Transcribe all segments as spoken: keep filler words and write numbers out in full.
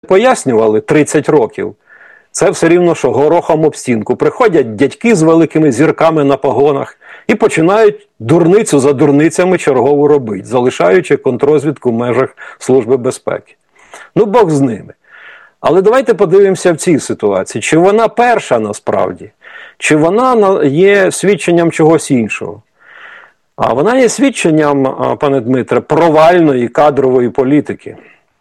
пояснювали тридцять років, це все рівно, що горохом об стінку. Приходять дядьки з великими зірками на погонах і починають дурницю за дурницями чергову робити, залишаючи контррозвідку в межах Служби безпеки. Ну, Бог з ними. Але давайте подивимося в цій ситуації. Чи вона перша насправді? Чи вона є свідченням чогось іншого? А вона є свідченням, пане Дмитре, провальної кадрової політики.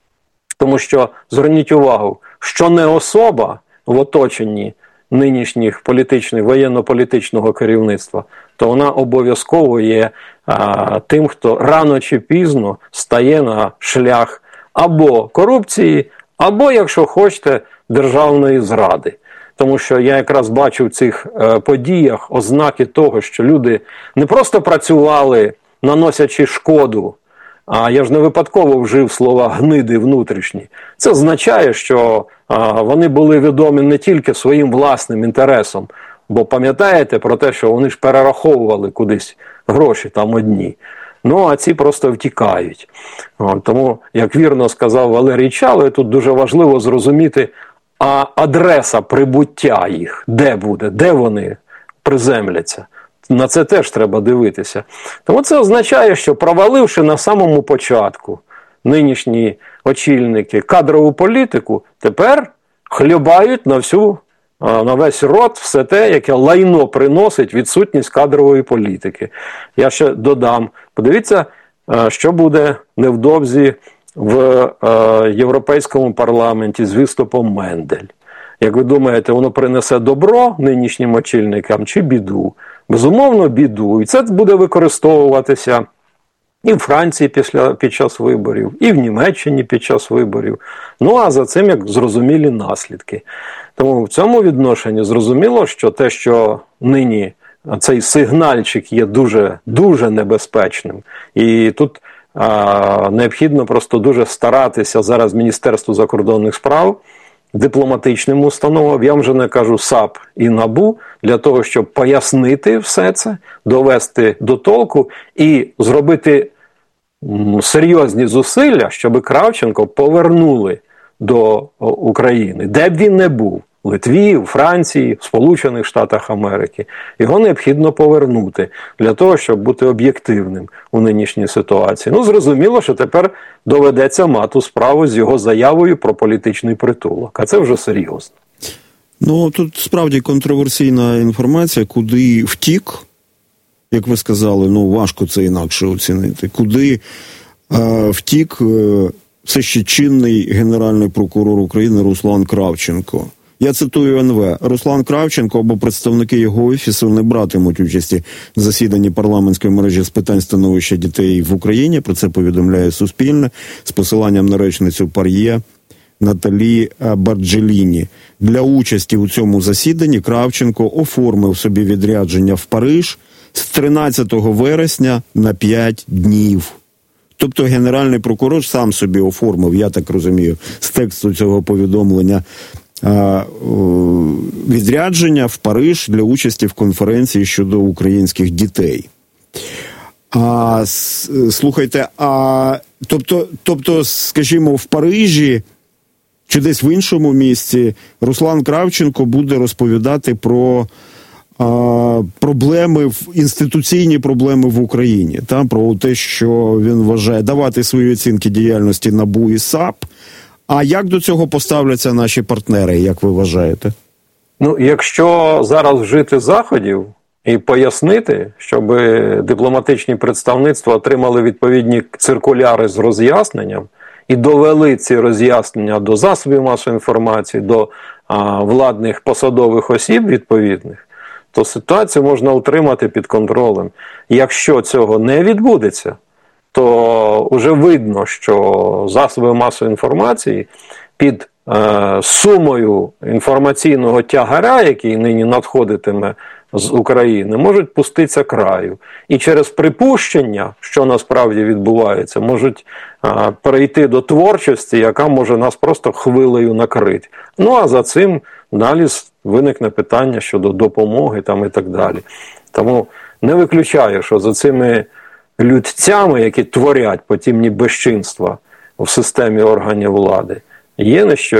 Тому що, зверніть увагу, що не особа в оточенні нинішніх політичних, воєнно-політичного керівництва, то вона обов'язково є а, тим, хто рано чи пізно стає на шлях або корупції, або, якщо хочете, державної зради. Тому що я якраз бачу в цих е, подіях ознаки того, що люди не просто працювали, наносячи шкоду, а я ж не випадково вжив слова «гниди внутрішні». Це означає, що а, вони були відомі не тільки своїм власним інтересом, бо пам'ятаєте про те, що вони ж перераховували кудись гроші там одні. Ну, а ці просто втікають. О, тому, як вірно сказав Валерій Чалий, тут дуже важливо зрозуміти, а адреса прибуття їх, де буде, де вони приземляться. На це теж треба дивитися. Тому це означає, що проваливши на самому початку нинішні очільники кадрову політику, тепер хлібають на всю, на весь рот все те, яке лайно приносить відсутність кадрової політики. Я ще додам. Подивіться, що буде невдовзі в Європейському парламенті з виступом Мендель. Як ви думаєте, воно принесе добро нинішнім очільникам чи біду? Безумовно, біду. І це буде використовуватися і в Франції після, під час виборів, і в Німеччині під час виборів. Ну, а за цим, як зрозумілі наслідки. Тому в цьому відношенні зрозуміло, що те, що нині цей сигнальчик є дуже, дуже небезпечним. І тут а, необхідно просто дуже старатися зараз Міністерству закордонних справ, дипломатичним установам, я вже не кажу САП і НАБУ, для того, щоб пояснити все це, довести до толку і зробити серйозні зусилля, щоб Кравченко повернули до України, де б він не був. В Литві, у Франції, в Сполучених Штатах Америки. Його необхідно повернути для того, щоб бути об'єктивним у нинішній ситуації. Ну, зрозуміло, що тепер доведеться мати справу з його заявою про політичний притулок. А це вже серйозно. Ну, тут справді контроверсійна інформація, куди втік, як ви сказали, ну, важко це інакше оцінити, куди е, втік е, все ще чинний генеральний прокурор України Руслан Кравченко. Я цитую ен ве. Руслан Кравченко або представники його офісу не братимуть участі в засіданні парламентської мережі з питань становища дітей в Україні. Про це повідомляє Суспільне з посиланням на речницю ПАРЄ Наталі Барджеліні. Для участі у цьому засіданні Кравченко оформив собі відрядження в Париж з тринадцятого вересня на п'ять днів. Тобто генеральний прокурор сам собі оформив, я так розумію, з тексту цього повідомлення, відрядження в Париж для участі в конференції щодо українських дітей. А, слухайте, а тобто, тобто, скажімо, в Парижі чи десь в іншому місці Руслан Кравченко буде розповідати про а, проблеми, інституційні проблеми в Україні, та, про те, що він вважає, давати свої оцінки діяльності НАБУ і САП. А як до цього поставляться наші партнери, як ви вважаєте? Ну, якщо зараз вжити заходів і пояснити, щоб дипломатичні представництва отримали відповідні циркуляри з роз'ясненням і довели ці роз'яснення до засобів масової інформації, до а, владних посадових осіб відповідних, то ситуацію можна утримати під контролем. Якщо цього не відбудеться, то вже видно, що засоби масової інформації під е, сумою інформаційного тягаря, який нині надходитиме з України, можуть пуститися краю. І через припущення, що насправді відбувається, можуть е, перейти до творчості, яка може нас просто хвилею накрити. Ну, а за цим далі виникне питання щодо допомоги там і так далі. Тому не виключаю, що за цими людцями, які творять подібні безчинства в системі органів влади, Є на що.